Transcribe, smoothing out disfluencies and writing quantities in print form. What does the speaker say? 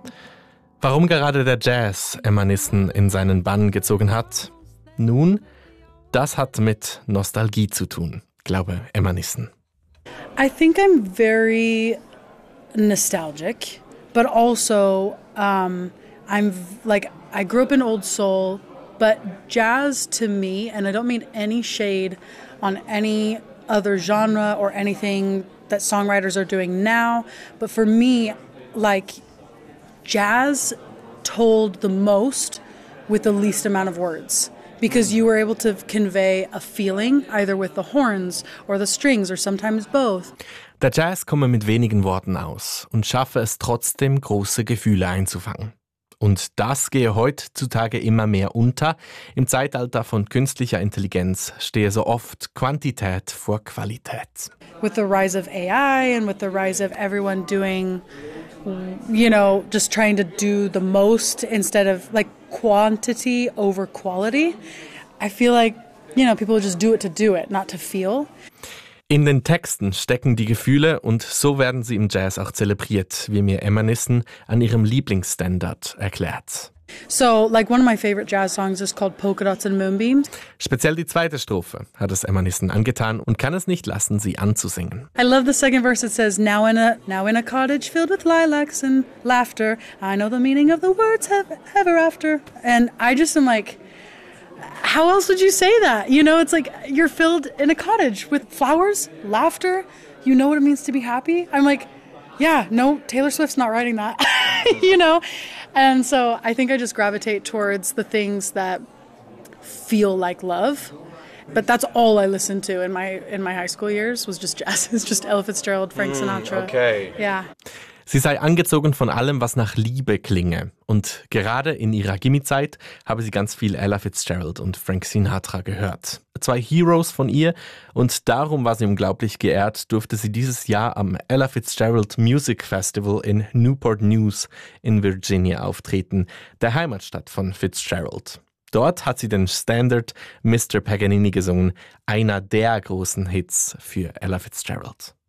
Warum gerade der Jazz Emma Nissen in seinen Bann gezogen hat? Nun, das hat mit Nostalgie zu tun, glaube Emma Nissen. I think I'm very nostalgic, but also I grew up in old soul, but jazz to me, and I don't mean any shade on any other genre or anything that songwriters are doing now, but for me, like, jazz told the most with the least amount of words. Because you were able to convey a feeling, either with the horns or the strings or sometimes both. Der Jazz komme mit wenigen Worten aus und schaffe es trotzdem, große Gefühle einzufangen. Und das gehe heutzutage immer mehr unter. Im Zeitalter von künstlicher Intelligenz stehe so oft Quantität vor Qualität. With the rise of AI and with the rise of everyone doing, just trying to do the most instead of like quantity over quality, I feel like, people just do it, not to feel. In den Texten stecken die Gefühle und so werden sie im Jazz auch zelebriert, wie mir Emma Nissen an ihrem Lieblingsstandard erklärt. So, like one of my favorite jazz songs is called Polka Dots and Moonbeams. Speziell die zweite Strophe hat es Emma Nissen angetan und kann es nicht lassen, sie anzusingen. I love the second verse. It says, now in a cottage filled with lilacs and laughter, I know the meaning of the words ever after. And I just am like, how else would you say that? It's like you're filled in a cottage with flowers, laughter. You know what it means to be happy. I'm like, yeah, no, Taylor Swift's not writing that, And so I think I just gravitate towards the things that feel like love. But that's all I listened to in my high school years was just jazz. It's just Ella Fitzgerald, Frank Sinatra. Okay. Yeah. Sie sei angezogen von allem, was nach Liebe klinge. Und gerade in ihrer Gimme-Zeit habe sie ganz viel Ella Fitzgerald und Frank Sinatra gehört. 2 Heroes von ihr und darum war sie unglaublich geehrt, durfte sie dieses Jahr am Ella Fitzgerald Music Festival in Newport News in Virginia auftreten, der Heimatstadt von Fitzgerald. Dort hat sie den Standard Mr. Paganini gesungen, einer der großen Hits für Ella Fitzgerald.